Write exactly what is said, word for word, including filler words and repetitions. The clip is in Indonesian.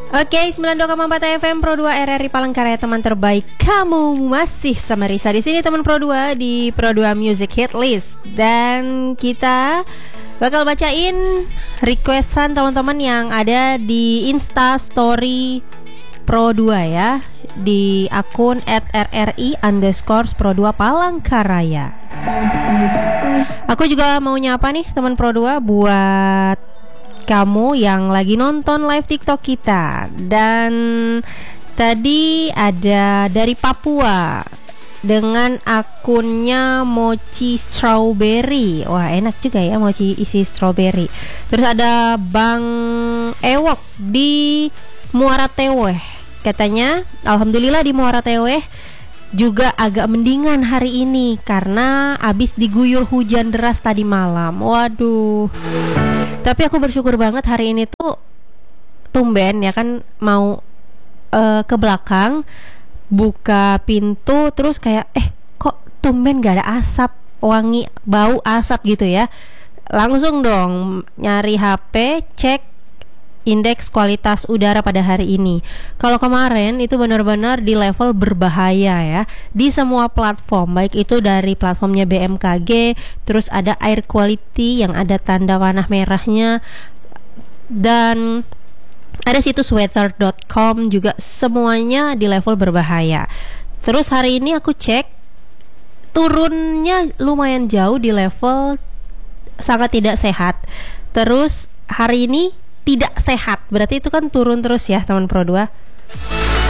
Oke, sembilan puluh dua koma empat F M Pro dua R R I Palangkaraya, teman terbaik. Kamu masih sama Risa di sini, teman Pro dua di Pro dua Music Hit List. Dan kita bakal bacain requestan teman-teman yang ada di Insta Story Pro dua ya, di akun at r r i underscore pro dua Palangkaraya. Aku juga mau nyapa nih teman Pro dua buat kamu yang lagi nonton live TikTok kita. Dan tadi ada dari Papua dengan akunnya Mochi Strawberry. Wah, enak juga ya mochi isi strawberry. Terus ada Bang Ewok di Muara Teweh. Katanya alhamdulillah di Muara Teweh juga agak mendingan hari ini karena abis diguyur hujan deras tadi malam. Waduh. Tapi aku bersyukur banget hari ini tuh tumben ya kan, mau uh, ke belakang buka pintu terus kayak eh kok tumben gak ada asap, wangi bau asap gitu ya. Langsung dong nyari H P, cek indeks kualitas udara pada hari ini. Kalau kemarin itu benar-benar di level berbahaya ya, di semua platform, baik itu dari platformnya B M K G, terus ada air quality yang ada tanda panah merahnya, dan ada situs weather dot com juga, semuanya di level berbahaya. Terus hari ini aku cek turunnya lumayan jauh di level sangat tidak sehat. Terus hari ini tidak sehat, berarti itu kan turun terus ya teman Pro dua.